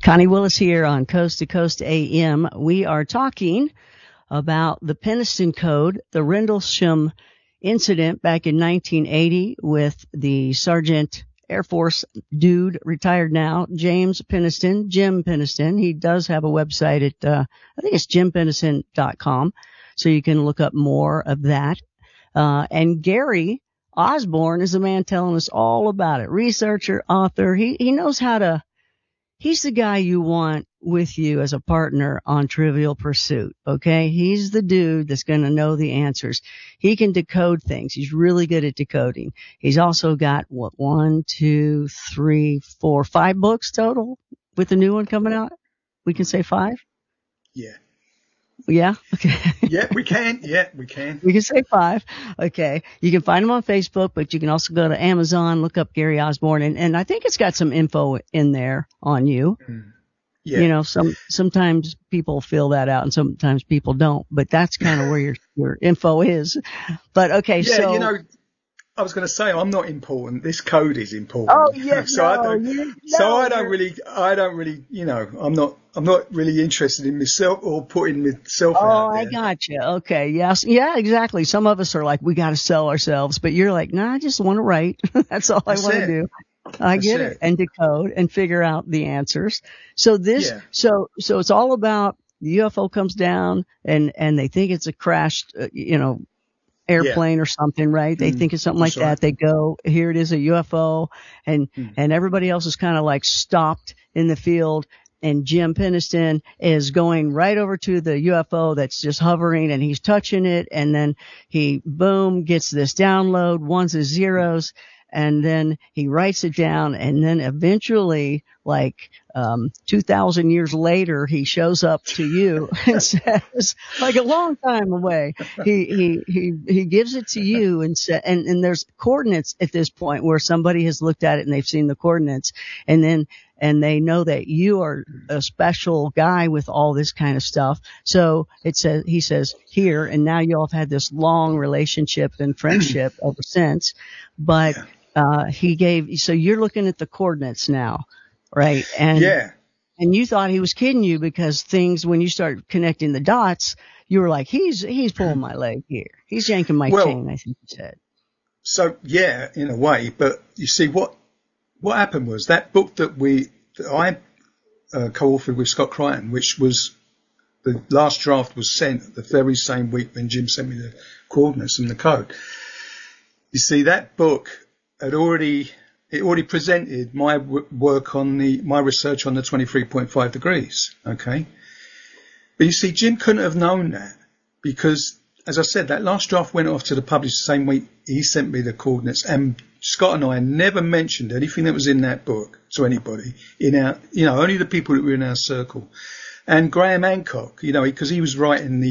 Connie Willis here on Coast to Coast AM. We are talking about the Penniston Code, the Rendlesham incident back in 1980 with the Sergeant Air Force dude, retired now, James Penniston, Jim Penniston. He does have a website at, I think it's jimpenniston.com, so you can look up more of that. And Gary Osborne is the man telling us all about it. Researcher, author. He knows how to, he's the guy you want with you as a partner on Trivial Pursuit. Okay. He's the dude that's going to know the answers. He can decode things. He's really good at decoding. He's also got what, 1, 2, 3, 4, 5 books total with the new one coming out. We can say 5. Yeah. Yeah. Okay. Yeah, we can. Yeah, we can. We can say 5. Okay. You can find him on Facebook, but you can also go to Amazon, look up Gary Osborne, and I think it's got some info in there on you. Yeah. You know, sometimes people fill that out and sometimes people don't, but that's kind of where your info is. But okay, yeah, so. You know, I was going to say I'm not important. This code is important. Oh yeah. I don't really, you know, I'm not really interested in myself or putting myself out there. I got you. Okay. Yes. Yeah, exactly. Some of us are like, we got to sell ourselves, but you're like, nah, I just want to write. That's all I want to do. I get it. And decode and figure out the answers. So so it's all about the UFO comes down and they think it's a crashed, airplane or something, right? They think it's something like that. They go, here it is, a UFO, and everybody else is kind of like stopped in the field. And Jim Penniston is going right over to the UFO that's just hovering, and he's touching it. And then he, boom, gets this download, ones and zeros. And then he writes it down, and then eventually, 2,000 years later, he shows up to you and says, like a long time away, he gives it to you and and there's coordinates at this point where somebody has looked at it and they've seen the coordinates, and they know that you are a special guy with all this kind of stuff. So he says here, and now you all have had this long relationship and friendship ever since, but so you're looking at the coordinates now, right? And you thought he was kidding you because when you start connecting the dots, you were like, he's pulling my leg here. He's yanking my chain, I think you said. So yeah, in a way, but you see what happened was that book that I co-authored with Scott Crichton, which was the last draft was sent the very same week when Jim sent me the coordinates and the code. You see, that book had already presented my work on my research on the 23.5 degrees. Okay. But you see, Jim couldn't have known that because, as I said, that last draft went off to the publisher the same week he sent me the coordinates, and Scott and I never mentioned anything that was in that book to anybody only the people that were in our circle. And Graham Hancock, because he was writing the